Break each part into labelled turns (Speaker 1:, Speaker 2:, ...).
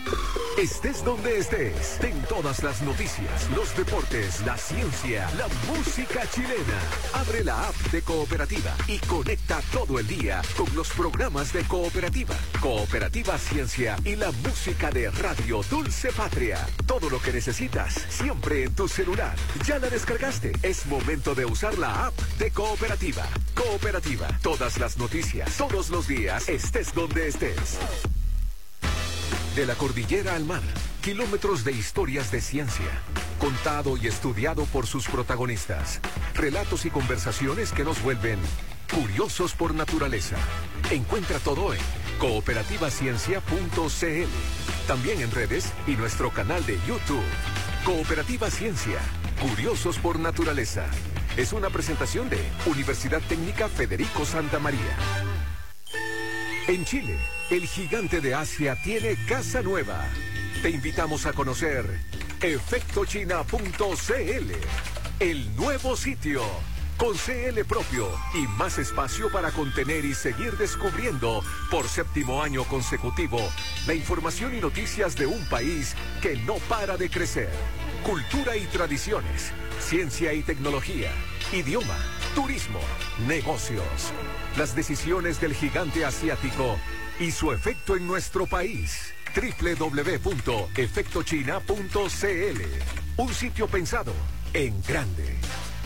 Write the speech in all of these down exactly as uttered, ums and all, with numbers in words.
Speaker 1: Estés donde estés, ten todas las noticias, los deportes, la ciencia, la música chilena. Abre la app de Cooperativa y conecta todo el día con los programas de Cooperativa, Cooperativa Ciencia y la música de Radio Dulce Patria. Todo lo que necesitas, siempre en tu celular. ¿Ya la descargaste? Es momento de usar la app de Cooperativa. Cooperativa, todas las noticias, todos los días, estés donde estés. De la cordillera al mar, kilómetros de historias de ciencia, contado y estudiado por sus protagonistas. Relatos y conversaciones que nos vuelven curiosos por naturaleza. Encuentra todo en cooperativa ciencia punto c l. También en redes y nuestro canal de YouTube. Cooperativa Ciencia, curiosos por naturaleza. Es una presentación de Universidad Técnica Federico Santa María. En Chile, el gigante de Asia tiene casa nueva. Te invitamos a conocer efecto china punto c l, el nuevo sitio, con C L propio y más espacio para contener y seguir descubriendo por séptimo año consecutivo la información y noticias de un país que no para de crecer. Cultura y tradiciones, ciencia y tecnología, idioma, turismo, negocios. Las decisiones del gigante asiático y su efecto en nuestro país. doble u doble u doble u punto efecto china punto c l. Un sitio pensado en grande.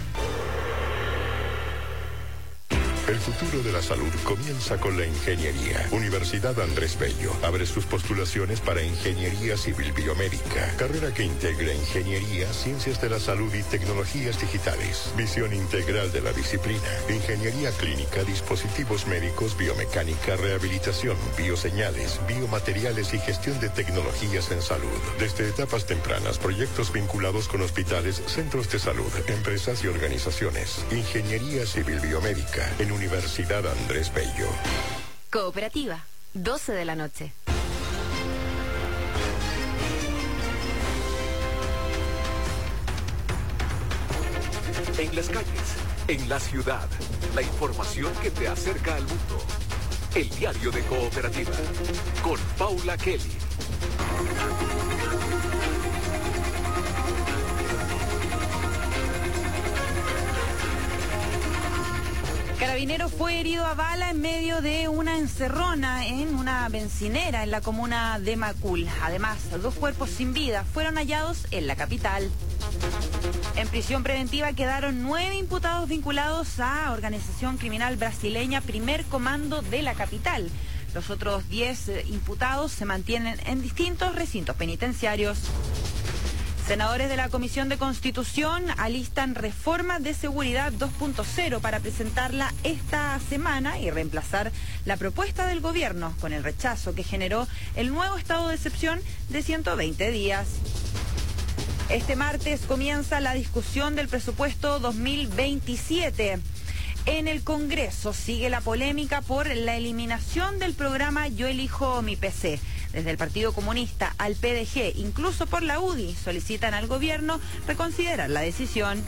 Speaker 2: El futuro de la salud comienza con la ingeniería. Universidad Andrés Bello abre sus postulaciones para Ingeniería Civil Biomédica, carrera que integra ingeniería, ciencias de la salud y tecnologías digitales. Visión integral de la disciplina. Ingeniería clínica, dispositivos médicos, biomecánica, rehabilitación, bioseñales, biomateriales y gestión de tecnologías en salud. Desde etapas tempranas, proyectos vinculados con hospitales, centros de salud, empresas y organizaciones. Ingeniería Civil Biomédica en Universidad Andrés Bello.
Speaker 3: Cooperativa, doce de la noche.
Speaker 1: En las calles, en la ciudad, la información que te acerca al mundo. El diario de Cooperativa, con Paula Kelly.
Speaker 4: Carabinero fue herido a bala en medio de una encerrona en una bencinera en la comuna de Macul. Además, dos cuerpos sin vida fueron hallados en la capital. En prisión preventiva quedaron nueve imputados vinculados a organización criminal brasileña Primer Comando de la capital. Los otros diez imputados se mantienen en distintos recintos penitenciarios. Senadores de la Comisión de Constitución alistan reforma de seguridad dos punto cero para presentarla esta semana y reemplazar la propuesta del gobierno con el rechazo que generó el nuevo estado de excepción de ciento veinte días. Este martes comienza la discusión del presupuesto dos mil veintisiete. En el Congreso sigue la polémica por la eliminación del programa Yo Elijo Mi P C. Desde el Partido Comunista al P D G, incluso por la U D I, solicitan al gobierno reconsiderar la decisión.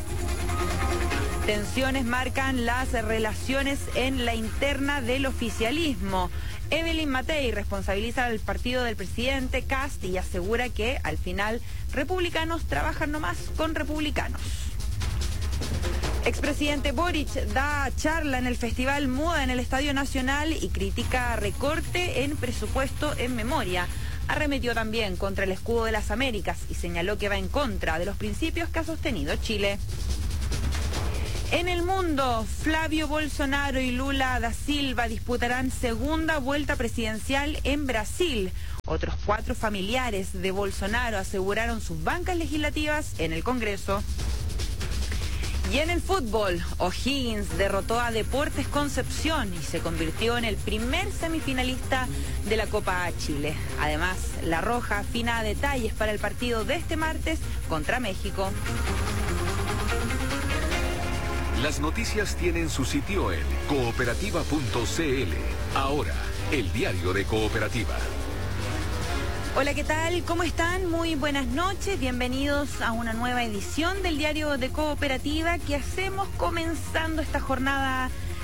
Speaker 4: Tensiones marcan las relaciones en la interna del oficialismo. Evelyn Matei responsabiliza al partido del presidente Kast y asegura que, al final, republicanos trabajan nomás con republicanos. Expresidente Boric da charla en el Festival Muda en el Estadio Nacional y critica recorte en presupuesto en memoria. Arremetió también contra el escudo de las Américas y señaló que va en contra de los principios que ha sostenido Chile. En el mundo, Flavio Bolsonaro y Lula da Silva disputarán segunda vuelta presidencial en Brasil. Otros cuatro familiares de Bolsonaro aseguraron sus bancas legislativas en el Congreso. Y en el fútbol, O'Higgins derrotó a Deportes Concepción y se convirtió en el primer semifinalista de la Copa Chile. Además, La Roja afina detalles para el partido de este martes contra México.
Speaker 1: Las noticias tienen su sitio en cooperativa punto c l. Ahora, el diario de Cooperativa.
Speaker 4: Hola, ¿qué tal? ¿Cómo están? Muy buenas noches. Bienvenidos a una nueva edición del Diario de Cooperativa que hacemos comenzando esta jornada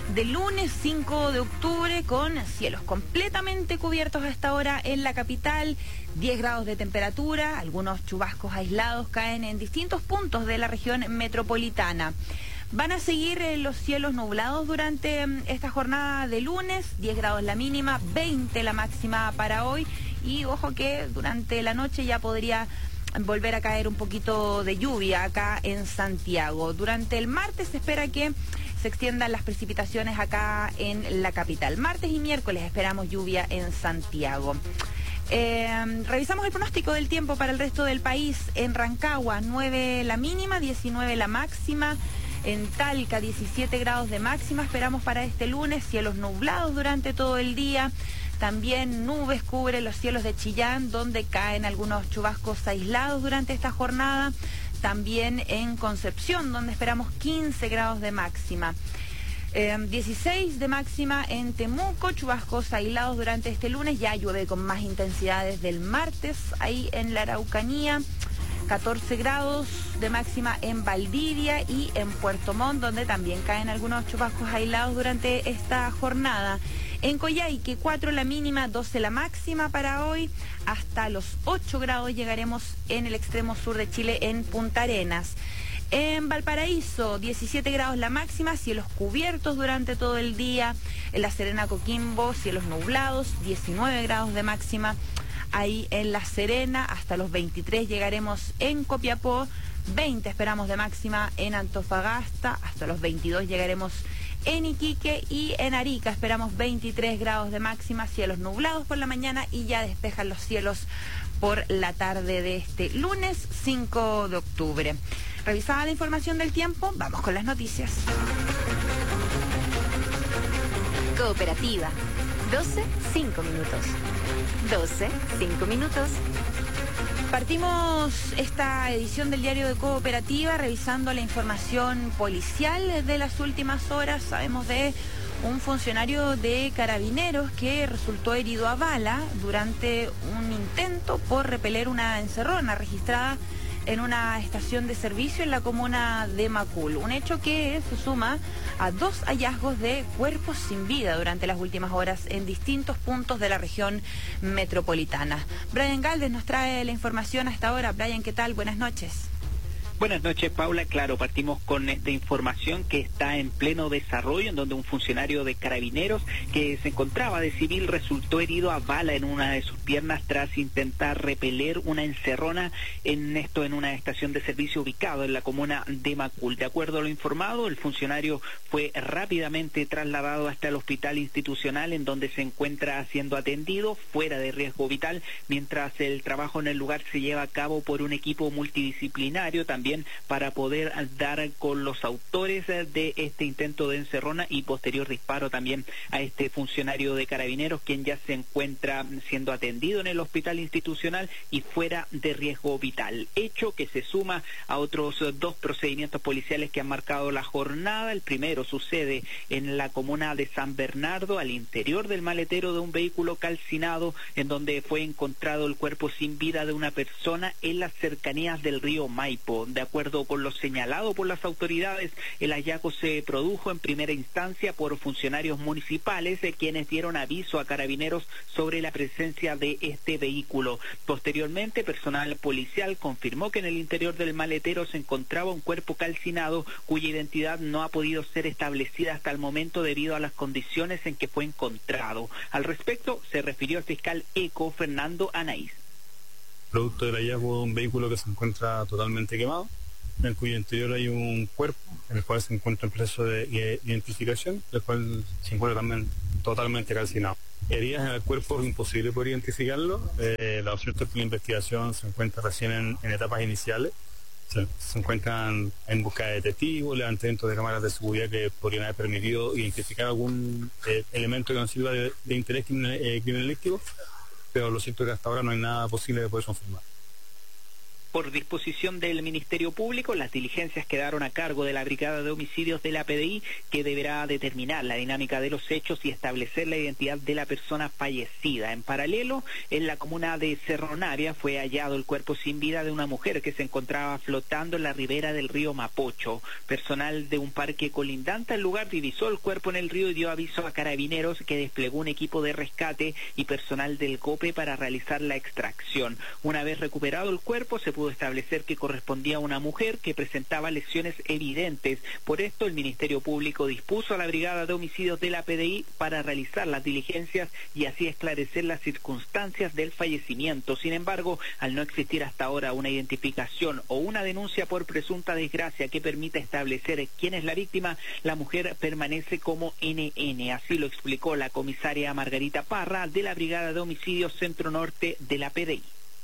Speaker 4: de lunes cinco de octubre con cielos completamente cubiertos hasta ahora en la capital, diez grados de temperatura, algunos chubascos aislados caen en distintos puntos de la región metropolitana. Van a seguir eh, los cielos nublados durante eh, esta jornada de lunes, diez grados la mínima, veinte la máxima para hoy, y ojo que durante la noche ya podría volver a caer un poquito de lluvia acá en Santiago. Durante el martes se espera que se extiendan las precipitaciones acá en la capital. Martes y miércoles esperamos lluvia en Santiago. Eh, revisamos el pronóstico del tiempo para el resto del país. En Rancagua, nueve la mínima, diecinueve la máxima. En Talca, diecisiete grados de máxima. Esperamos para este lunes cielos nublados durante todo el día. También nubes cubren los cielos de Chillán, donde caen algunos chubascos aislados durante esta jornada. También en Concepción, donde esperamos quince grados de máxima. Eh, dieciséis de máxima en Temuco, chubascos aislados durante este lunes. Ya llueve con más intensidad desde el martes, ahí en la Araucanía. catorce grados de máxima en Valdivia y en Puerto Montt, donde también caen algunos chubascos aislados durante esta jornada. En Coyhaique, cuatro la mínima, doce la máxima para hoy. Hasta los ocho grados llegaremos en el extremo sur de Chile, en Punta Arenas. En Valparaíso, diecisiete grados la máxima, cielos cubiertos durante todo el día. En La Serena, Coquimbo, cielos nublados, diecinueve grados de máxima. Ahí en La Serena, hasta los veintitrés llegaremos en Copiapó, veinte esperamos de máxima en Antofagasta, hasta los veintidós llegaremos en Iquique, y en Arica esperamos veintitrés grados de máxima, cielos nublados por la mañana y ya despejan los cielos por la tarde de este lunes cinco de octubre. Revisada la información del tiempo, vamos con las noticias.
Speaker 3: Cooperativa, doce, cinco minutos. doce, cinco minutos.
Speaker 4: Partimos esta edición del diario de Cooperativa revisando la información policial de las últimas horas. Sabemos de un funcionario de Carabineros que resultó herido a bala durante un intento por repeler una encerrona registrada en una estación de servicio en la comuna de Macul. Un hecho que se suma a dos hallazgos de cuerpos sin vida durante las últimas horas en distintos puntos de la región metropolitana. Brian Galvez nos trae la información hasta ahora. Brian, ¿qué tal? Buenas noches.
Speaker 5: Buenas noches, Paula. Claro, partimos con esta información que está en pleno desarrollo, en donde un funcionario de Carabineros que se encontraba de civil resultó herido a bala en una de sus piernas tras intentar repeler una encerrona, en esto en una estación de servicio ubicado en la comuna de Macul. De acuerdo a lo informado, el funcionario fue rápidamente trasladado hasta el hospital institucional, en donde se encuentra siendo atendido fuera de riesgo vital, mientras el trabajo en el lugar se lleva a cabo por un equipo multidisciplinario, también para poder dar con los autores de este intento de encerrona y posterior disparo también a este funcionario de Carabineros, quien ya se encuentra siendo atendido en el hospital institucional y fuera de riesgo vital. Hecho que se suma a otros dos procedimientos policiales que han marcado la jornada. El primero sucede en la comuna de San Bernardo, al interior del maletero de un vehículo calcinado, en donde fue encontrado el cuerpo sin vida de una persona en las cercanías del río Maipo. De acuerdo con lo señalado por las autoridades, el hallazgo se produjo en primera instancia por funcionarios municipales, eh, quienes dieron aviso a Carabineros sobre la presencia de este vehículo. Posteriormente, personal policial confirmó que en el interior del maletero se encontraba un cuerpo calcinado cuya identidad no ha podido ser establecida hasta el momento debido a las condiciones en que fue encontrado. Al respecto, se refirió el fiscal ECO, Fernando Anaís.
Speaker 6: Producto del hallazgo de un vehículo que se encuentra totalmente quemado, en cuyo interior hay un cuerpo, en el cual se encuentra en proceso de identificación, el cual se encuentra también totalmente calcinado. Heridas en el cuerpo es imposible poder identificarlo. Eh, la opción de la investigación se encuentra recién en, en etapas iniciales. Se, se encuentran en busca de testigos, levantamiento de cámaras de seguridad que podrían haber permitido identificar algún eh, elemento que nos sirva de, de interés criminal, eh, criminalístico, pero lo cierto es que hasta ahora no hay nada posible de poder confirmar.
Speaker 5: Por disposición del Ministerio Público, las diligencias quedaron a cargo de la Brigada de Homicidios de la P D I, que deberá determinar la dinámica de los hechos y establecer la identidad de la persona fallecida. En paralelo, en la comuna de Cerro Navia fue hallado el cuerpo sin vida de una mujer que se encontraba flotando en la ribera del río Mapocho. Personal de un parque colindante al lugar divisó el cuerpo en el río y dio aviso a Carabineros, que desplegó un equipo de rescate y personal del COPE para realizar la extracción. Una vez recuperado el cuerpo, se pudo establecer que correspondía a una mujer que presentaba lesiones evidentes. Por esto, el Ministerio Público dispuso a la Brigada de Homicidios de la P D I para realizar las diligencias y así esclarecer las circunstancias del fallecimiento. Sin embargo, al no existir hasta ahora una identificación o una denuncia por presunta desgracia que permita establecer quién es la víctima, la mujer permanece como N N. Así lo explicó la comisaria Margarita Parra de la Brigada de Homicidios Centro Norte de la P D I.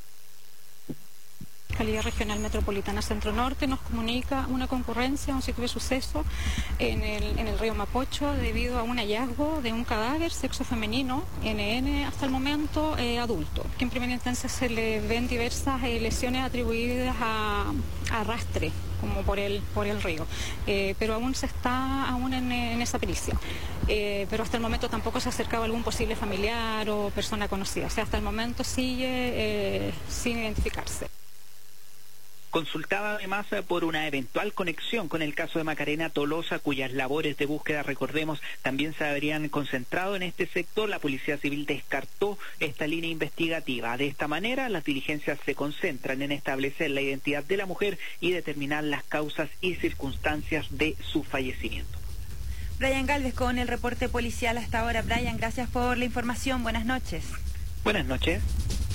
Speaker 7: Fiscalía Regional Metropolitana Centro Norte nos comunica una concurrencia a un sitio de suceso en el, en el río Mapocho debido a un hallazgo de un cadáver sexo femenino, N N hasta el momento eh, adulto, que en primera instancia se le ven diversas eh, lesiones atribuidas a, a arrastre como por el por el río, eh, pero aún se está aún en, en esa pericia, eh, pero hasta el momento tampoco se ha acercado algún posible familiar o persona conocida, o sea, hasta el momento sigue eh, sin identificarse.
Speaker 5: Consultada además por una eventual conexión con el caso de Macarena Tolosa, cuyas labores de búsqueda, recordemos, también se habrían concentrado en este sector, la Policía Civil descartó esta línea investigativa. De esta manera, las diligencias se concentran en establecer la identidad de la mujer y determinar las causas y circunstancias de su fallecimiento.
Speaker 4: Brian Galvez con el reporte policial hasta ahora. Brian, gracias por la información. Buenas noches.
Speaker 5: Buenas noches.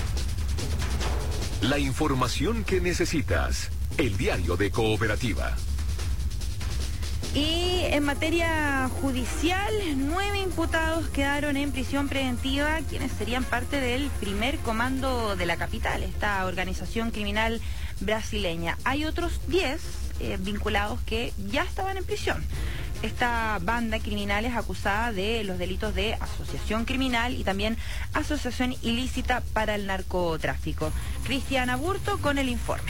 Speaker 1: La información que necesitas. El diario de Cooperativa.
Speaker 4: Y en materia judicial, nueve imputados quedaron en prisión preventiva, quienes serían parte del primer comando de la capital, esta organización criminal brasileña. Hay otros diez eh, vinculados que ya estaban en prisión. Esta banda criminal es acusada de los delitos de asociación criminal y también asociación ilícita para el narcotráfico. Cristiana Burto con el informe.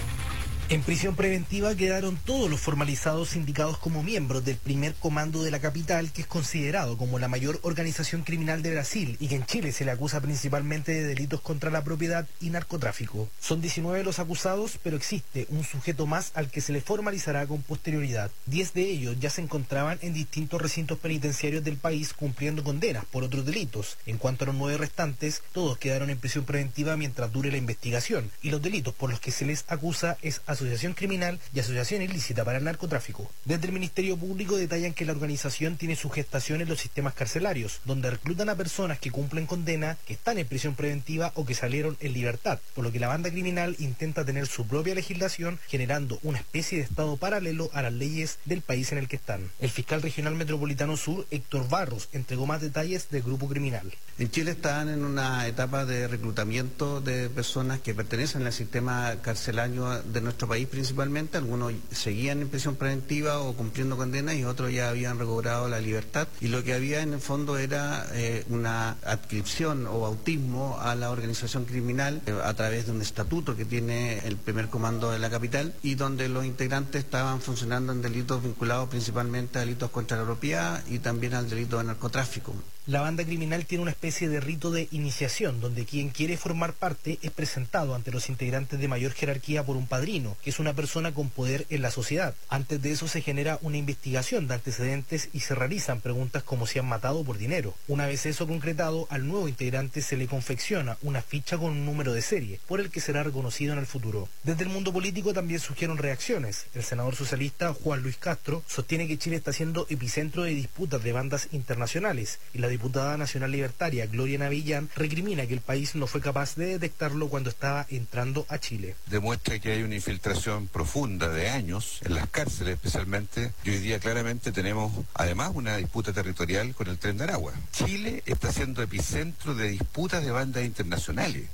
Speaker 8: En prisión preventiva quedaron todos los formalizados indicados como miembros del primer comando de la capital, que es considerado como la mayor organización criminal de Brasil y que en Chile se le acusa principalmente de delitos contra la propiedad y narcotráfico. Son diecinueve los acusados, pero existe un sujeto más al que se le formalizará con posterioridad. diez de ellos ya se encontraban en distintos recintos penitenciarios del país cumpliendo condenas por otros delitos. En cuanto a los nueve restantes, todos quedaron en prisión preventiva mientras dure la investigación, y los delitos por los que se les acusa es asociación criminal y asociación ilícita para el narcotráfico. Desde el Ministerio Público detallan que la organización tiene su gestación en los sistemas carcelarios, donde reclutan a personas que cumplen condena, que están en prisión preventiva o que salieron en libertad, por lo que la banda criminal intenta tener su propia legislación, generando una especie de estado paralelo a las leyes del país en el que están. El fiscal regional metropolitano sur, Héctor Barros, entregó más detalles del grupo criminal.
Speaker 9: En Chile están en una etapa de reclutamiento de personas que pertenecen al sistema carcelario de nuestro país principalmente. Algunos seguían en prisión preventiva o cumpliendo condenas y otros ya habían recobrado la libertad, y lo que había en el fondo era eh, una adscripción o bautismo a la organización criminal eh, a través de un estatuto que tiene el primer comando de la capital, y donde los integrantes estaban funcionando en delitos vinculados principalmente a delitos contra la propiedad y también al delito de narcotráfico.
Speaker 8: La banda criminal tiene una especie de rito de iniciación, donde quien quiere formar parte es presentado ante los integrantes de mayor jerarquía por un padrino, que es una persona con poder en la sociedad. Antes de eso se genera una investigación de antecedentes y se realizan preguntas como si han matado por dinero. Una vez eso concretado, al nuevo integrante se le confecciona una ficha con un número de serie, por el que será reconocido en el futuro. Desde el mundo político también surgieron reacciones. El senador socialista Juan Luis Castro sostiene que Chile está siendo epicentro de disputas de bandas internacionales, y la diputada nacional libertaria Gloria Navillán recrimina que el país no fue capaz de detectarlo cuando estaba entrando a Chile.
Speaker 10: Demuestra que hay una infiltración profunda de años en las cárceles especialmente, y hoy día claramente tenemos además una disputa territorial con el Tren de Aragua. Chile está siendo epicentro de disputas de bandas internacionales. Eso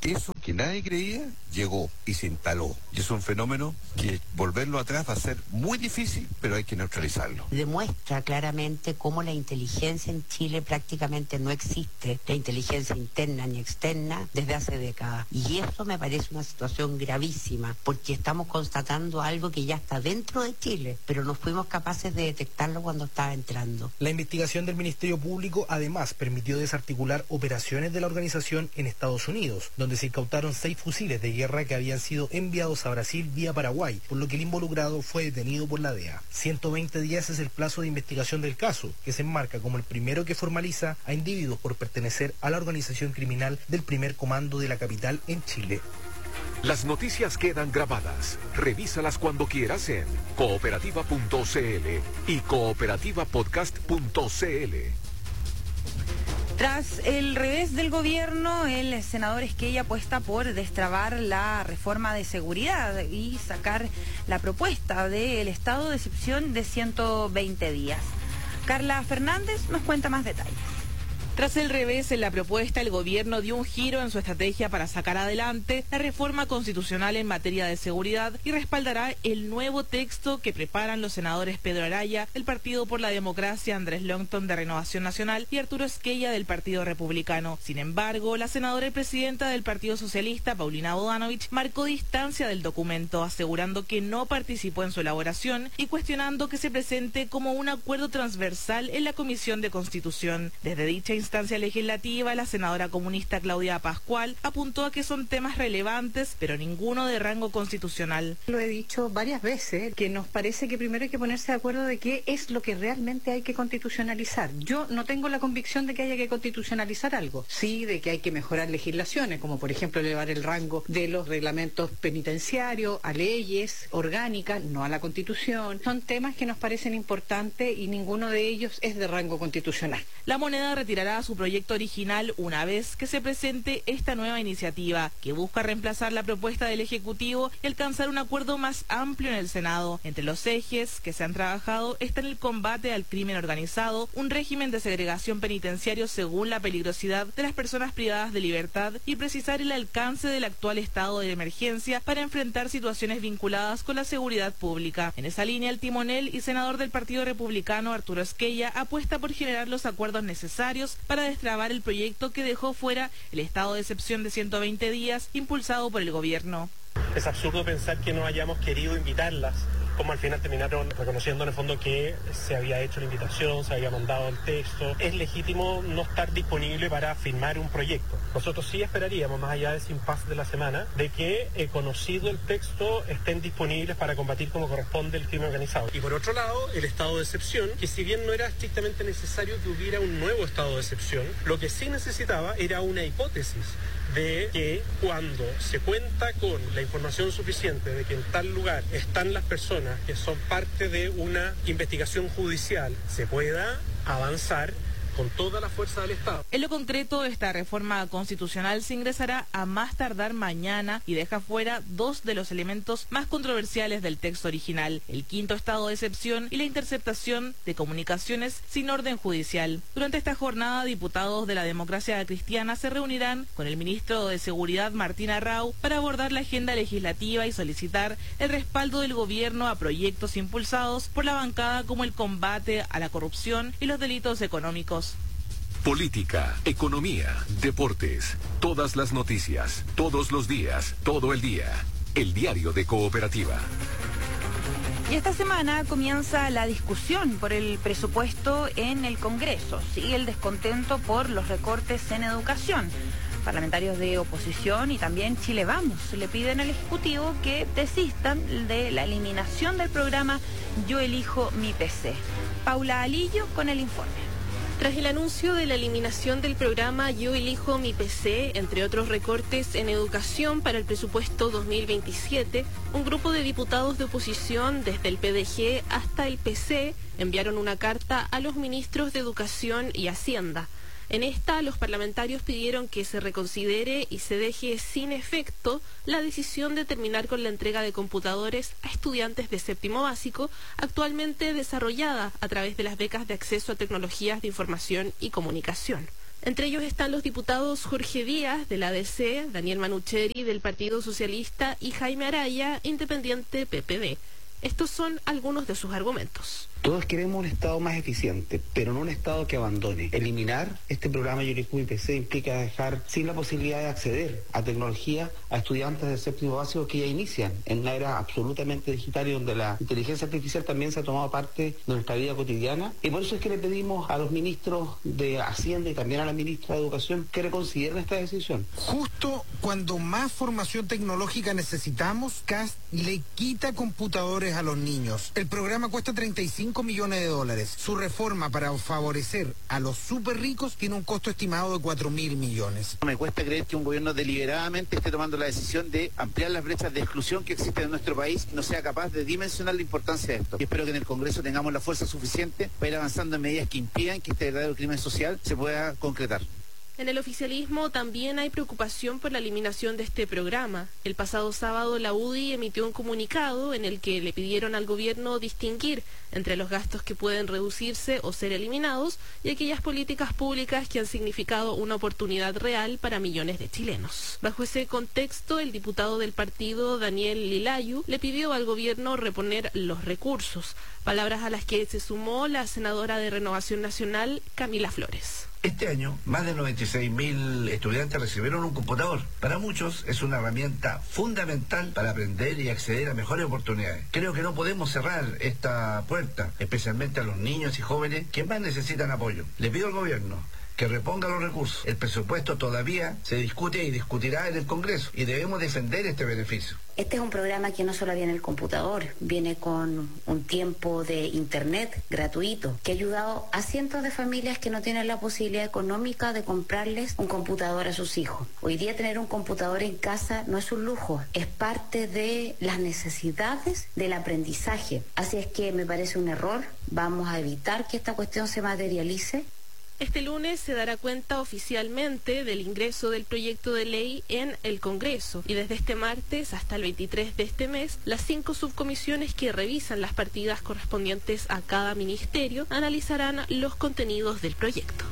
Speaker 10: que nadie creía, llegó y se instaló. Y es un fenómeno que volverlo atrás va a ser muy difícil, pero hay que neutralizarlo.
Speaker 11: Demuestra claramente cómo la inteligencia en Chile prácticamente no existe, la inteligencia interna ni externa, desde hace décadas. Y eso me parece una situación gravísima, porque estamos constatando algo que ya está dentro de Chile, pero no fuimos capaces de detectarlo cuando estaba entrando.
Speaker 8: La investigación del Ministerio Público además permitió desarticular operaciones de la organización en Estados Unidos, donde se incautaron seis fusiles de guerra que habían sido enviados a Brasil vía Paraguay, por lo que el involucrado fue detenido por la D E A. ciento veinte días es el plazo de investigación del caso, que se enmarca como el primero que formaliza a individuos por pertenecer a la organización criminal del primer comando de la capital en Chile.
Speaker 1: Las noticias quedan grabadas. Revísalas cuando quieras en cooperativa punto c l y cooperativa podcast punto c l.
Speaker 4: Tras el revés del gobierno, el senador Esquella apuesta por destrabar la reforma de seguridad y sacar la propuesta del estado de excepción de ciento veinte días. Carla Fernández nos cuenta más detalles.
Speaker 12: Tras el revés en la propuesta, el gobierno dio un giro en su estrategia para sacar adelante la reforma constitucional en materia de seguridad y respaldará el nuevo texto que preparan los senadores Pedro Araya, del Partido por la Democracia, Andrés Longton, de Renovación Nacional, y Arturo Esquella, del Partido Republicano. Sin embargo, la senadora y presidenta del Partido Socialista, Paulina Bodanovich, marcó distancia del documento, asegurando que no participó en su elaboración y cuestionando que se presente como un acuerdo transversal en la Comisión de Constitución. Desde dicha instancia legislativa, la senadora comunista Claudia Pascual apuntó a que son temas relevantes, pero ninguno de rango constitucional.
Speaker 13: Lo he dicho varias veces, que nos parece que primero hay que ponerse de acuerdo de qué es lo que realmente hay que constitucionalizar. Yo no tengo la convicción de que haya que constitucionalizar algo, sí de que hay que mejorar legislaciones, como por ejemplo elevar el rango de los reglamentos penitenciarios a leyes orgánicas, no a la Constitución. Son temas que nos parecen importantes y ninguno de ellos es de rango constitucional.
Speaker 12: La Moneda retirará su proyecto original una vez que se presente esta nueva iniciativa, que busca reemplazar la propuesta del Ejecutivo y alcanzar un acuerdo más amplio en el Senado. Entre los ejes que se han trabajado están el combate al crimen organizado, un régimen de segregación penitenciario según la peligrosidad de las personas privadas de libertad y precisar el alcance del actual estado de emergencia para enfrentar situaciones vinculadas con la seguridad pública. En esa línea, el timonel y senador del Partido Republicano, Arturo Esquella, apuesta por generar los acuerdos necesarios para destrabar el proyecto que dejó fuera el estado de excepción de ciento veinte días impulsado por el gobierno.
Speaker 14: Es absurdo pensar que no hayamos querido invitarlas, como al final terminaron reconociendo en el fondo que se había hecho la invitación, se había mandado el texto. Es legítimo no estar disponible para firmar un proyecto. Nosotros sí esperaríamos, más allá de ese impasse de la semana, de que, eh, conocido el texto, estén disponibles para combatir como corresponde el crimen organizado. Y por otro lado, el estado de excepción, que si bien no era estrictamente necesario que hubiera un nuevo estado de excepción, lo que sí necesitaba era una hipótesis de que cuando se cuenta con la información suficiente de que en tal lugar están las personas que son parte de una investigación judicial, se pueda avanzar con toda la fuerza del Estado.
Speaker 12: En lo concreto, esta reforma constitucional se ingresará a más tardar mañana y deja fuera dos de los elementos más controversiales del texto original: el quinto estado de excepción y la interceptación de comunicaciones sin orden judicial. Durante esta jornada, diputados de la Democracia Cristiana se reunirán con el ministro de Seguridad, Martín Arrau, para abordar la agenda legislativa y solicitar el respaldo del gobierno a proyectos impulsados por la bancada, como el combate a la corrupción y los delitos económicos.
Speaker 1: Política, economía, deportes, todas las noticias, todos los días, todo el día. El diario de Cooperativa.
Speaker 4: Y esta semana comienza la discusión por el presupuesto en el Congreso. Sigue el descontento por los recortes en educación. Parlamentarios de oposición y también Chile Vamos le piden al Ejecutivo que desistan de la eliminación del programa Yo Elijo Mi P C. Paula Alillo con el informe.
Speaker 15: Tras el anuncio de la eliminación del programa Yo Elijo Mi P C, entre otros recortes en educación para el presupuesto dos mil veintisiete, un grupo de diputados de oposición, desde el P D G hasta el P C, enviaron una carta a los ministros de Educación y Hacienda. En esta, los parlamentarios pidieron que se reconsidere y se deje sin efecto la decisión de terminar con la entrega de computadores a estudiantes de séptimo básico, actualmente desarrollada a través de las becas de acceso a tecnologías de información y comunicación. Entre ellos están los diputados Jorge Díaz, de la A D C, Daniel Manucheri, del Partido Socialista, y Jaime Araya, independiente P P D. Estos son algunos de sus argumentos.
Speaker 16: Todos queremos un Estado más eficiente, pero no un Estado que abandone. Eliminar este programa Yo Elijo Mi P C implica dejar sin la posibilidad de acceder a tecnología a estudiantes del séptimo básico que ya inician en una era absolutamente digital y donde la inteligencia artificial también se ha tomado parte de nuestra vida cotidiana. Y por eso es que le pedimos a los ministros de Hacienda y también a la ministra de Educación que reconsideren esta decisión.
Speaker 17: Justo cuando más formación tecnológica necesitamos, C A S T le quita computadores a los niños. El programa cuesta treinta y cinco millones de dólares. Su reforma para favorecer a los súper ricos tiene un costo estimado de cuatro mil millones.
Speaker 18: Me cuesta creer que un gobierno deliberadamente esté tomando la decisión de ampliar las brechas de exclusión que existen en nuestro país y no sea capaz de dimensionar la importancia de esto. Y espero que en el Congreso tengamos la fuerza suficiente para ir avanzando en medidas que impidan que este verdadero crimen social se pueda concretar.
Speaker 15: En el oficialismo también hay preocupación por la eliminación de este programa. El pasado sábado la U D I emitió un comunicado en el que le pidieron al gobierno distinguir entre los gastos que pueden reducirse o ser eliminados y aquellas políticas públicas que han significado una oportunidad real para millones de chilenos. Bajo ese contexto, el diputado del partido, Daniel Lilayu, le pidió al gobierno reponer los recursos, palabras a las que se sumó la senadora de Renovación Nacional, Camila Flores.
Speaker 19: Este año, más de noventa y seis mil estudiantes recibieron un computador. Para muchos es una herramienta fundamental para aprender y acceder a mejores oportunidades. Creo que no podemos cerrar esta puerta, especialmente a los niños y jóvenes que más necesitan apoyo. Le pido al gobierno que reponga los recursos. El presupuesto todavía se discute y discutirá en el Congreso y debemos defender este beneficio.
Speaker 20: Este es un programa que no solo viene el computador, viene con un tiempo de internet gratuito que ha ayudado a cientos de familias que no tienen la posibilidad económica de comprarles un computador a sus hijos. Hoy día tener un computador en casa no es un lujo, es parte de las necesidades del aprendizaje. Así es que me parece un error, vamos a evitar que esta cuestión se materialice.
Speaker 15: Este lunes se dará cuenta oficialmente del ingreso del proyecto de ley en el Congreso y desde este martes hasta el veintitrés de este mes, las cinco subcomisiones que revisan las partidas correspondientes a cada ministerio analizarán los contenidos del proyecto.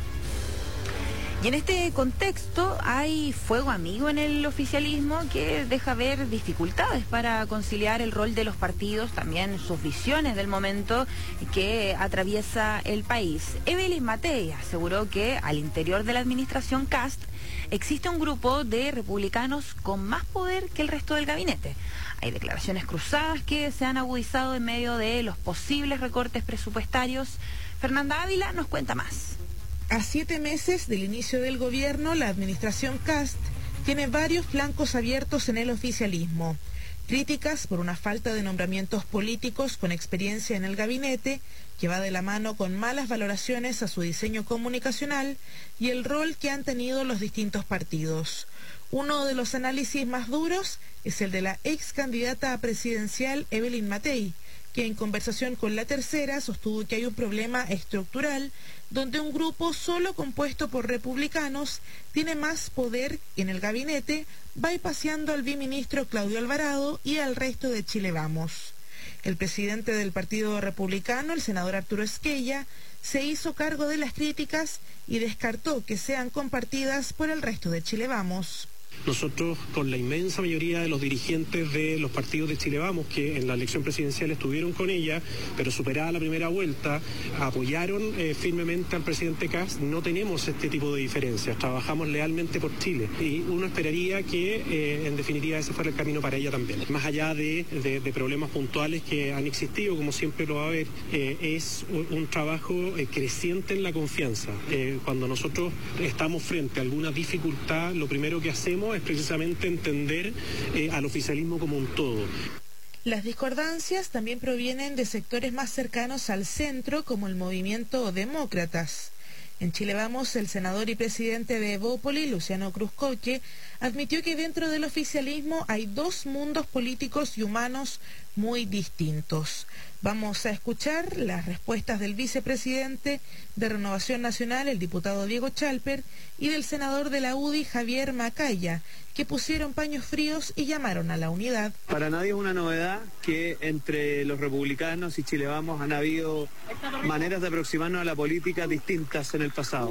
Speaker 4: Y en este contexto hay fuego amigo en el oficialismo que deja ver dificultades para conciliar el rol de los partidos, también sus visiones del momento que atraviesa el país. Evelyn Matei aseguró que al interior de la administración C A S T existe un grupo de republicanos con más poder que el resto del gabinete. Hay declaraciones cruzadas que se han agudizado en medio de los posibles recortes presupuestarios. Fernanda Ávila nos cuenta más.
Speaker 21: A siete meses del inicio del gobierno, la administración C A S T tiene varios flancos abiertos en el oficialismo. Críticas por una falta de nombramientos políticos con experiencia en el gabinete, que va de la mano con malas valoraciones a su diseño comunicacional y el rol que han tenido los distintos partidos. Uno de los análisis más duros es el de la ex candidata a presidencial Evelyn Matei, que en conversación con La Tercera sostuvo que hay un problema estructural donde un grupo solo compuesto por republicanos tiene más poder en el gabinete, bypaseando al biministro Claudio Alvarado y al resto de Chile Vamos. El presidente del Partido Republicano, el senador Arturo Esquella, se hizo cargo de las críticas y descartó que sean compartidas por el resto de Chile Vamos.
Speaker 14: Nosotros, con la inmensa mayoría de los dirigentes de los partidos de Chile Vamos, que en la elección presidencial estuvieron con ella, pero superada la primera vuelta, apoyaron eh, firmemente al presidente C A S T, no tenemos este tipo de diferencias, trabajamos lealmente por Chile y uno esperaría que eh, en definitiva ese fuera el camino para ella también. Más allá de, de, de problemas puntuales que han existido, como siempre lo va a haber, eh, es un, un trabajo eh, creciente en la confianza. Eh, cuando nosotros estamos frente a alguna dificultad, lo primero que hacemos es precisamente entender eh, al oficialismo como un todo.
Speaker 21: Las discordancias también provienen de sectores más cercanos al centro, como el movimiento Demócratas. En Chile Vamos, el senador y presidente de Evópoli, Luciano Cruzcoque, admitió que dentro del oficialismo hay dos mundos políticos y humanos muy distintos. Vamos a escuchar las respuestas del vicepresidente de Renovación Nacional, el diputado Diego Chalper, y del senador de la U D I, Javier Macaya, que pusieron paños fríos y llamaron a la unidad.
Speaker 22: Para nadie es una novedad que entre los republicanos y Chile Vamos han habido maneras de aproximarnos a la política distintas en el pasado.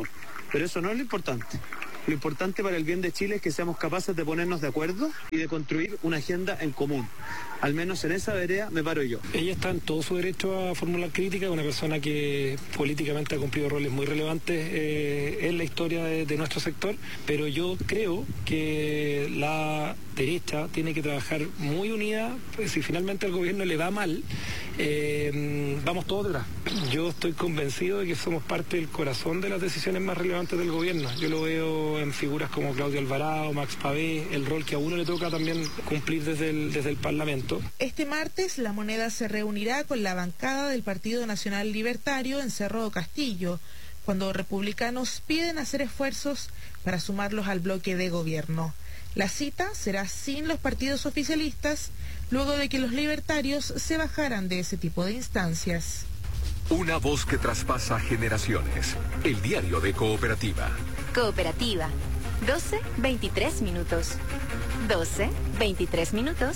Speaker 22: Pero eso no es lo importante. Lo importante para el bien de Chile es que seamos capaces de ponernos de acuerdo y de construir una agenda en común. Al menos en esa vereda me paro yo.
Speaker 2: Ella está en todo su derecho a formular críticas, una persona que políticamente ha cumplido roles muy relevantes eh, en la historia de, de nuestro sector, pero yo creo que la derecha tiene que trabajar muy unida, pues si finalmente al gobierno le va mal, eh, vamos todos detrás. Yo estoy convencido de que somos parte del corazón de las decisiones más relevantes del gobierno. Yo lo veo en figuras como Claudio Alvarado, Max Pavé, el rol que a uno le toca también cumplir desde el, desde el Parlamento.
Speaker 21: Este martes La Moneda se reunirá con la bancada del Partido Nacional Libertario en Cerro Castillo, cuando republicanos piden hacer esfuerzos para sumarlos al bloque de gobierno. La cita será sin los partidos oficialistas, luego de que los libertarios se bajaran de ese tipo de instancias.
Speaker 1: Una voz que traspasa generaciones. El diario de Cooperativa.
Speaker 3: Cooperativa. doce veintitrés minutos. doce veintitrés minutos.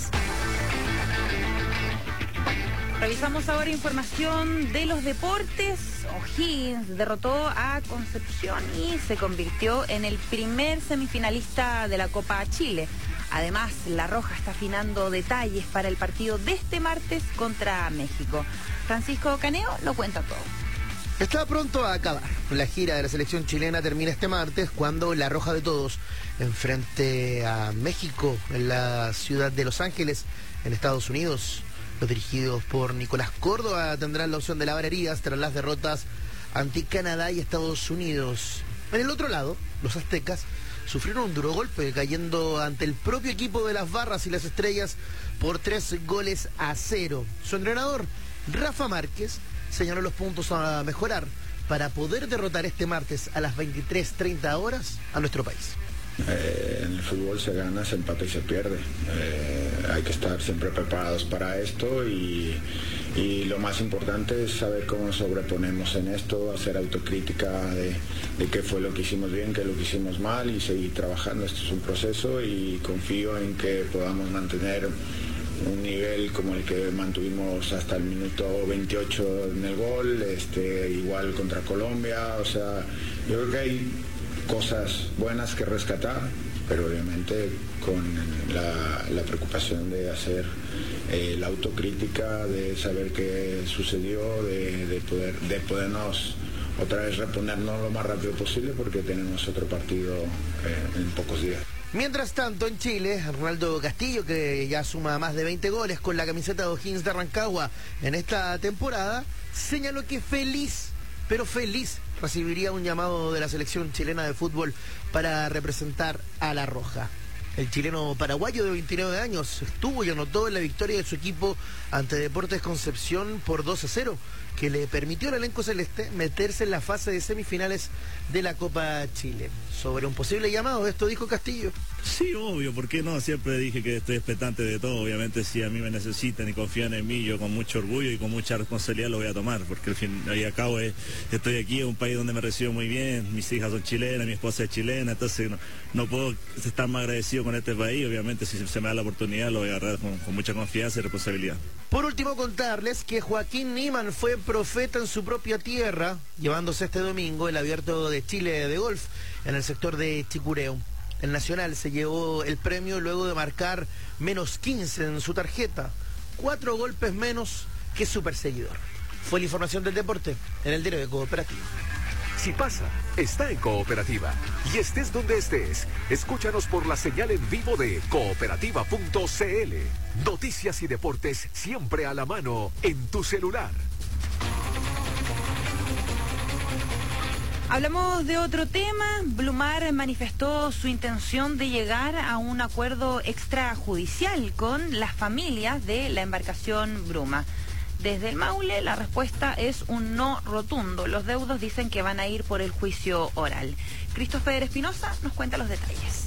Speaker 4: Revisamos ahora información de los deportes. O'Higgins derrotó a Concepción y se convirtió en el primer semifinalista de la Copa Chile. Además, La Roja está afinando detalles para el partido de este martes contra México. Francisco Caneo lo cuenta todo.
Speaker 23: Está pronto a acabar. La gira de la selección chilena termina este martes cuando La Roja de Todos enfrente a México en la ciudad de Los Ángeles, en Estados Unidos. Los dirigidos por Nicolás Córdoba tendrán la opción de lavar heridas tras las derrotas ante Canadá y Estados Unidos. En el otro lado, los aztecas sufrieron un duro golpe cayendo ante el propio equipo de las Barras y las Estrellas por tres goles a cero. Su entrenador, Rafa Márquez, señaló los puntos a mejorar para poder derrotar este martes a las veintitrés treinta horas a nuestro país.
Speaker 24: Eh, en el fútbol se gana, se empata y se pierde. Eh, hay que estar siempre preparados para esto y, y lo más importante es saber cómo nos sobreponemos en esto, hacer autocrítica de, de qué fue lo que hicimos bien, qué es lo que hicimos mal y seguir trabajando. Esto es un proceso y confío en que podamos mantener un nivel como el que mantuvimos hasta el minuto veintiocho en el gol, este, igual contra Colombia. O sea, yo creo que hay cosas buenas que rescatar, pero obviamente con la, la preocupación de hacer eh, la autocrítica, de saber qué sucedió, de, de, poder, de podernos otra vez reponernos lo más rápido posible porque tenemos otro partido eh, en pocos días.
Speaker 23: Mientras tanto, en Chile, Ronaldo Castillo, que ya suma más de veinte goles con la camiseta de O'Higgins de Rancagua en esta temporada, señaló que feliz, pero feliz, recibiría un llamado de la selección chilena de fútbol para representar a La Roja. El chileno paraguayo de veintinueve años estuvo y anotó en la victoria de su equipo ante Deportes Concepción por dos a cero, que le permitió al elenco celeste meterse en la fase de semifinales de la Copa Chile. Sobre un posible llamado, esto dijo Castillo.
Speaker 25: Sí, obvio, ¿por qué no? Siempre dije que estoy expectante de todo. Obviamente, si a mí me necesitan y confían en mí, yo con mucho orgullo y con mucha responsabilidad lo voy a tomar, porque al fin y al cabo es, estoy aquí en un país donde me recibo muy bien, mis hijas son chilenas, mi esposa es chilena, entonces no, no puedo estar más agradecido con este país. Obviamente, si se me da la oportunidad, lo voy a agarrar con, con mucha confianza y responsabilidad.
Speaker 23: Por último, contarles que Joaquín Niemann fue profeta en su propia tierra, llevándose este domingo el Abierto de Chile de golf en el sector de Chicureo. El Nacional se llevó el premio luego de marcar menos quince en su tarjeta, cuatro golpes menos que su perseguidor. Fue la información del deporte en el diario de Cooperativa.
Speaker 1: Si pasa, está en Cooperativa. Y estés donde estés, escúchanos por la señal en vivo de cooperativa punto c l. Noticias y deportes siempre a la mano en tu celular.
Speaker 4: Hablamos de otro tema. Blumar manifestó su intención de llegar a un acuerdo extrajudicial con las familias de la embarcación Bruma. Desde el Maule la respuesta es un no rotundo. Los deudos dicen que van a ir por el juicio oral. Christopher Espinosa nos cuenta los detalles.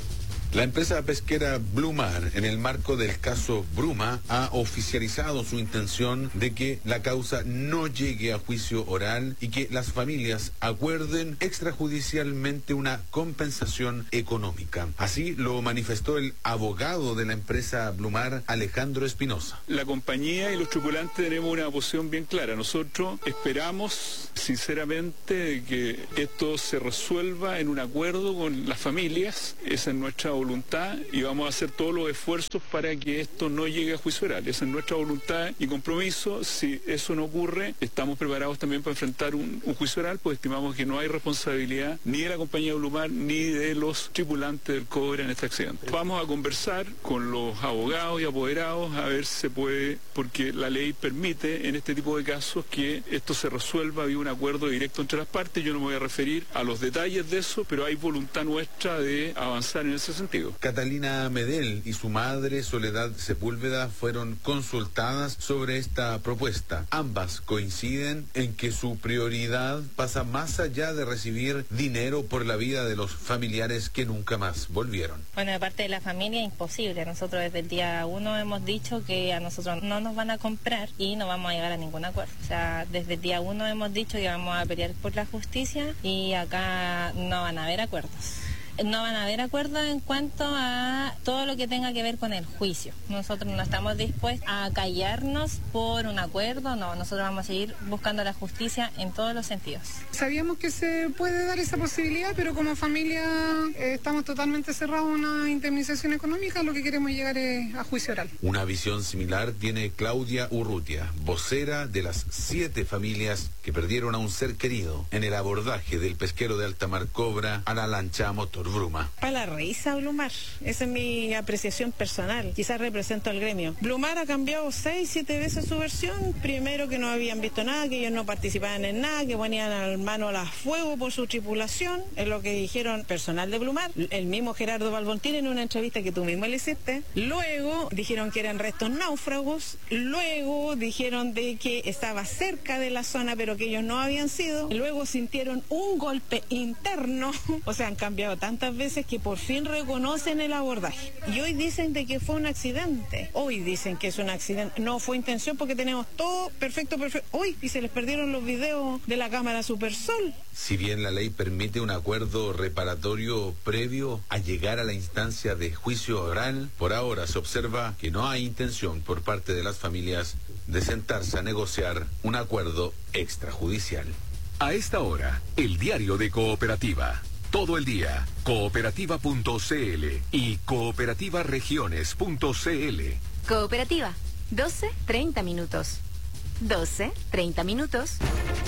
Speaker 5: La empresa pesquera Blumar, en el marco del caso Bruma, ha oficializado su intención de que la causa no llegue a juicio oral y que las familias acuerden extrajudicialmente una compensación económica. Así lo manifestó el abogado de la empresa Blumar, Alejandro Espinosa.
Speaker 6: La compañía y los tripulantes tenemos una posición bien clara. Nosotros esperamos sinceramente que esto se resuelva en un acuerdo con las familias. Esa es nuestra voluntad y vamos a hacer todos los esfuerzos para que esto no llegue a juicio oral. Esa es nuestra voluntad y compromiso. Si eso no ocurre, estamos preparados también para enfrentar un, un juicio oral, pues estimamos que no hay responsabilidad ni de la compañía Blumar ni de los tripulantes del cobre en este accidente. Vamos a conversar con los abogados y apoderados a ver si se puede, porque la ley permite en este tipo de casos que esto se resuelva vía un acuerdo directo entre las partes. Yo no me voy a referir a los detalles de eso, pero hay voluntad nuestra de avanzar en ese sentido.
Speaker 5: Catalina Medel y su madre Soledad Sepúlveda fueron consultadas sobre esta propuesta. Ambas coinciden en que su prioridad pasa más allá de recibir dinero por la vida de los familiares que nunca más volvieron.
Speaker 7: Bueno, de parte de la familia, imposible. Nosotros desde el día uno hemos dicho que a nosotros no nos van a comprar y no vamos a llegar a ningún acuerdo. O sea, desde el día uno hemos dicho que vamos a pelear por la justicia y acá no van a haber acuerdos. No van a haber acuerdos en cuanto a todo lo que tenga que ver con el juicio. Nosotros no estamos dispuestos a callarnos por un acuerdo, no, nosotros vamos a seguir buscando la justicia en todos los sentidos.
Speaker 9: Sabíamos que se puede dar esa posibilidad, pero como familia eh, estamos totalmente cerrados a una indemnización económica, lo que queremos llegar es a juicio oral.
Speaker 5: Una visión similar tiene Claudia Urrutia, vocera de las siete familias que perdieron a un ser querido en el abordaje del pesquero de alta mar Cobra a la lancha motor Bruma.
Speaker 10: Para la risa Blumar, esa es mi apreciación personal, quizás represento al gremio. Blumar ha cambiado seis, siete veces su versión. Primero que no habían visto nada, que ellos no participaban en nada, que ponían al mano a fuego por su tripulación, es lo que dijeron personal de Blumar, el mismo Gerardo Balbontín en una entrevista que tú mismo le hiciste. Luego dijeron que eran restos náufragos, luego dijeron de que estaba cerca de la zona pero que ellos no habían sido, luego sintieron un golpe interno, o sea, han cambiado tanto tantas veces que por fin reconocen el abordaje. Y hoy dicen de que fue un accidente. Hoy dicen que es un accidente. No fue intención porque tenemos todo perfecto, perfecto. Hoy, y se les perdieron los videos de la cámara Supersol.
Speaker 5: Si bien la ley permite un acuerdo reparatorio previo a llegar a la instancia de juicio oral, por ahora se observa que no hay intención por parte de las familias de sentarse a negociar un acuerdo extrajudicial.
Speaker 1: A esta hora, el diario de Cooperativa. Todo el día, cooperativa punto c l y cooperativa regiones punto c l.
Speaker 3: Cooperativa, doce treinta minutos. doce treinta minutos.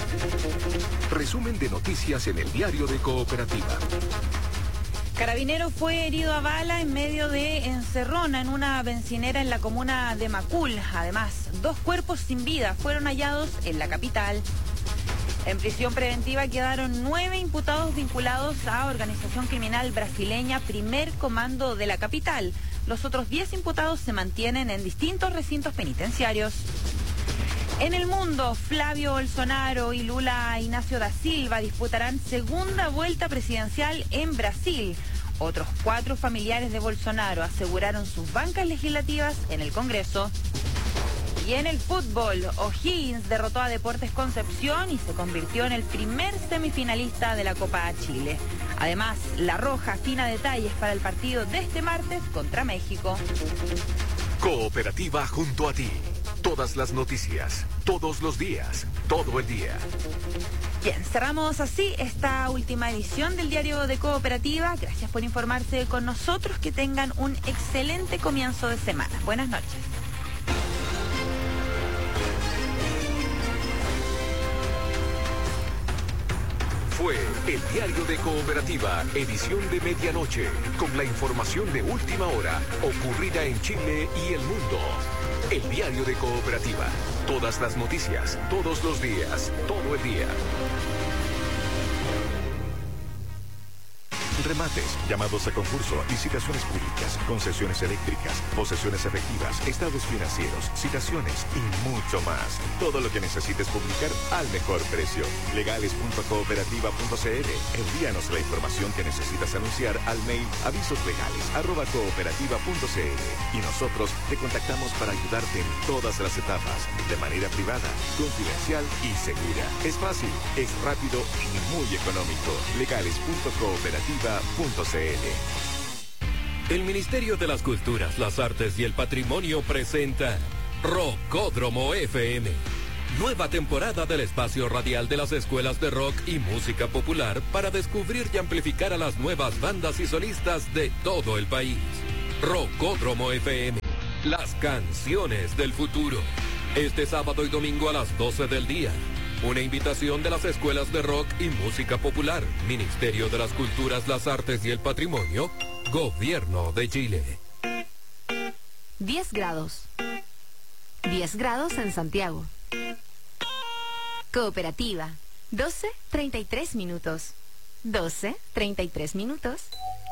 Speaker 1: Resumen de noticias en el diario de Cooperativa.
Speaker 4: Carabinero fue herido a bala en medio de encerrona en una bencinera en la comuna de Macul. Además, dos cuerpos sin vida fueron hallados en la capital. En prisión preventiva quedaron nueve imputados vinculados a organización criminal brasileña Primer Comando de la capital. Los otros diez imputados se mantienen en distintos recintos penitenciarios. En el mundo, Flavio Bolsonaro y Lula Inácio da Silva disputarán segunda vuelta presidencial en Brasil. Otros cuatro familiares de Bolsonaro aseguraron sus bancas legislativas en el Congreso. Y en el fútbol, O'Higgins derrotó a Deportes Concepción y se convirtió en el primer semifinalista de la Copa Chile. Además, La Roja afina detalles para el partido de este martes contra México.
Speaker 1: Cooperativa junto a ti. Todas las noticias, todos los días, todo el día.
Speaker 4: Bien, cerramos así esta última edición del Diario de Cooperativa. Gracias por informarse con nosotros. Que tengan un excelente comienzo de semana. Buenas noches.
Speaker 1: Fue el Diario de Cooperativa, edición de medianoche, con la información de última hora ocurrida en Chile y el mundo. El Diario de Cooperativa. Todas las noticias, todos los días, todo el día.
Speaker 8: remates, llamados a concurso, licitaciones públicas, concesiones eléctricas, posesiones efectivas, estados financieros, citaciones y mucho más. Todo lo que necesites publicar al mejor precio. legales punto cooperativa punto c l. Envíanos la información que necesitas anunciar al mail avisoslegales arroba cooperativa punto c l y nosotros te contactamos para ayudarte en todas las etapas, de manera privada, confidencial y segura. Es fácil, es rápido y muy económico. legales punto cooperativa punto c l.
Speaker 11: El Ministerio de las Culturas, las Artes y el Patrimonio presenta Rockódromo F M. Nueva temporada del espacio radial de las escuelas de rock y música popular para descubrir y amplificar a las nuevas bandas y solistas de todo el país. Rockódromo F M. Las canciones del futuro. Este sábado y domingo a las doce del día. Una invitación de las escuelas de rock y música popular, Ministerio de las Culturas, las Artes y el Patrimonio, Gobierno de Chile.
Speaker 3: diez grados. diez grados en Santiago. Cooperativa. doce treinta y tres minutos. doce treinta y tres minutos.